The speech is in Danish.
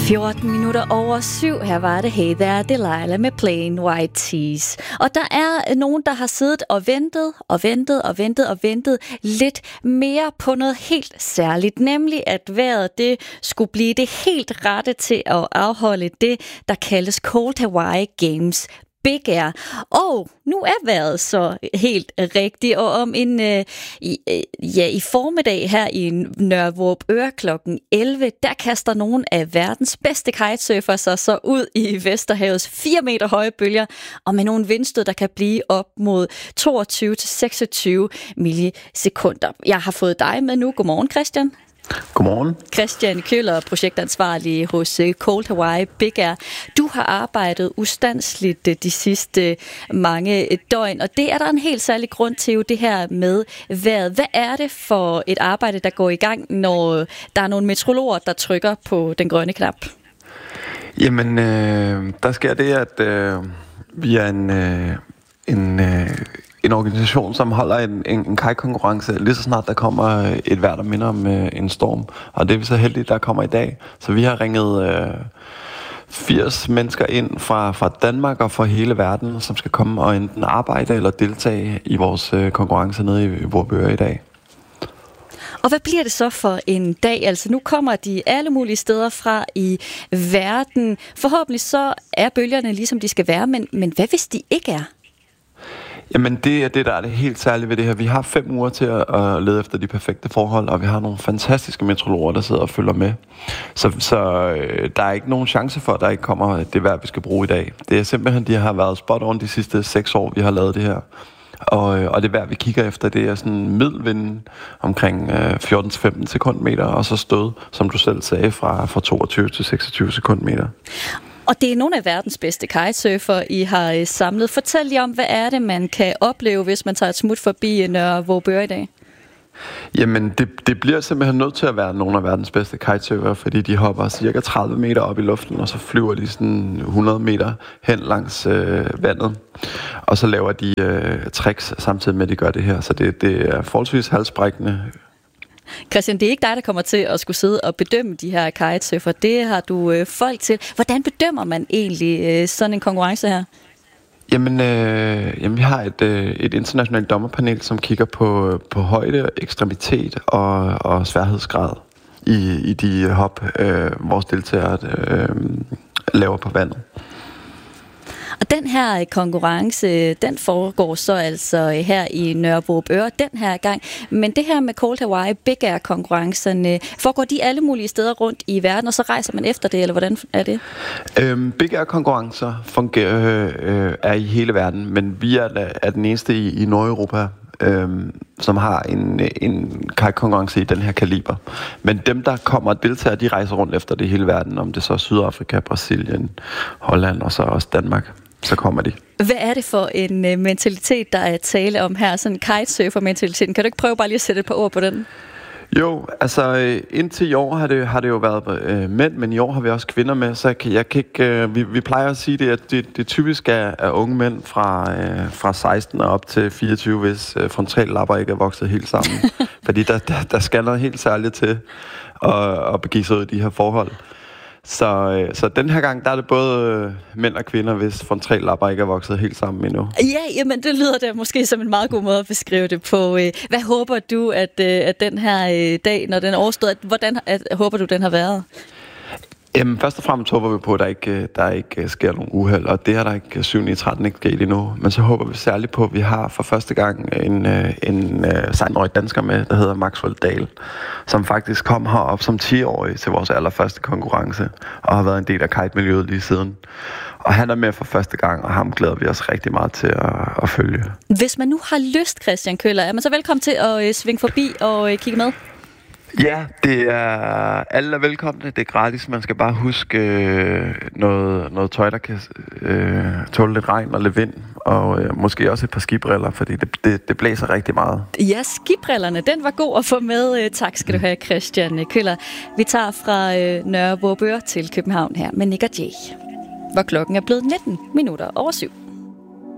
14 minutter over 7. Her var det Hey There Delilah med Plain White Tees. Og der er nogen, der har siddet og ventet lidt mere på noget helt særligt. Nemlig at vejret det skulle blive det helt rette til at afholde det, der kaldes Cold Hawaii Games Big Air. Og nu er vejret så helt rigtigt, og om i formiddag her i Nørre Vorupør klokken 11, der kaster nogle af verdens bedste kitesurfere sig så ud i Vesterhavets 4 meter høje bølger, og med nogle vindstød, der kan blive op mod 22-26 millisekunder. Jeg har fået dig med nu. Godmorgen, Christian. Godmorgen. Christian Køller, projektansvarlig hos Cold Hawaii Big Air. Du har arbejdet ustandsligt de sidste mange døgn, og det er der en helt særlig grund til, det her med vejret. Hvad er det for et arbejde, der går i gang, når der er nogle meteorologer, der trykker på den grønne knap? Jamen, der sker det, at vi er en organisation, som holder en kitekonkurrence lige så snart der kommer et vejr, der minder om en storm. Og det er vi så heldige, der kommer i dag. Så vi har ringet 80 mennesker ind fra Danmark og fra hele verden, som skal komme og enten arbejde eller deltage i vores konkurrence nede i Vorupør i dag. Og hvad bliver det så for en dag? Altså nu kommer de alle mulige steder fra i verden. Forhåbentlig så er bølgerne ligesom de skal være, men hvad hvis de ikke er? Jamen det er det, der er det helt særlige ved det her. Vi har 5 uger til at lede efter de perfekte forhold, og vi har nogle fantastiske meteorologer, der sidder og følger med. Så der er ikke nogen chance for, at der ikke kommer det vejr, vi skal bruge i dag. Det er simpelthen, de har været spot on de sidste 6 år, vi har lavet det her. Og det vejr, vi kigger efter, det er sådan middelvind omkring 14-15 sekundmeter, og så stød, som du selv sagde, fra 22 til 26 sekundmeter. Og det er nogle af verdens bedste kitesurfere, I har samlet. Fortæl lige om, hvad er det, man kan opleve, hvis man tager et smut forbi Nørre Vorupør i dag? Jamen, det bliver simpelthen nødt til at være nogle af verdens bedste kitesurfere, fordi de hopper cirka 30 meter op i luften, og så flyver de sådan 100 meter hen langs vandet. Og så laver de tricks samtidig med, at de gør det her. Så det er forholdsvis halsbrækkende. Christian, det er ikke dig, der kommer til at skulle sidde og bedømme de her kitesurfer. Det har du folk til. Hvordan bedømmer man egentlig sådan en konkurrence her? Jamen vi har et internationalt dommerpanel, som kigger på højde, ekstremitet og sværhedsgrad i de hop, vores deltagere laver på vandet. Og den her konkurrence, den foregår så altså her i Nørre Vorupør den her gang. Men det her med Cold Hawaii Big Air konkurrencerne, foregår de alle mulige steder rundt i verden, og så rejser man efter det, eller hvordan er det? Big Air konkurrencer fungerer er i hele verden, men vi er den eneste i Nordeuropa, som har en kitekonkurrence i den her kaliber. Men dem, der kommer og deltager, de rejser rundt efter det i hele verden, om det så er Sydafrika, Brasilien, Holland og så også Danmark. Så kommer de. Hvad er det for en mentalitet, der er tale om her? Sådan en kitesurfer-mentaliteten. Kan du ikke prøve bare lige at sætte et par ord på den? Jo, altså indtil i år har det jo været mænd, men i år har vi også kvinder med, så jeg kan ikke, vi plejer at sige det, at det typisk er unge mænd fra 16 og op til 24, hvis frontallapper ikke er vokset helt sammen. Fordi der skal noget helt særligt til at begive sig ud i de her forhold. Så den her gang, der er det både mænd og kvinder, hvis frontallapper ikke er vokset helt sammen endnu. Ja, jamen det lyder da måske som en meget god måde at beskrive det på. Hvad håber du, at den her dag, når den er overstået, hvordan håber du, den har været? Jamen, først og fremmest håber vi på, at der ikke sker nogen uheld, og det har der ikke 7-13 ikke sket endnu. Men så håber vi særligt på, at vi har for første gang en 16-årig dansker med, der hedder Maxwell Dahl, som faktisk kom herop som 10-årig til vores allerførste konkurrence, og har været en del af kite-miljøet lige siden. Og han er med for første gang, og ham glæder vi os rigtig meget til at følge. Hvis man nu har lyst, Christian Køller, er man så velkommen til at svinge forbi og kigge med? Ja, alle er velkomne. Det er gratis. Man skal bare huske noget tøj, der kan tåle lidt regn og lidt vind. Og måske også et par skibriller, fordi det blæser rigtig meget. Ja, skibrillerne, den var god at få med. Tak skal du have, Christian Køller. Vi tager fra Nørre Vorupør til København her med Nick og Jay, hvor klokken er blevet 19 minutter over 7.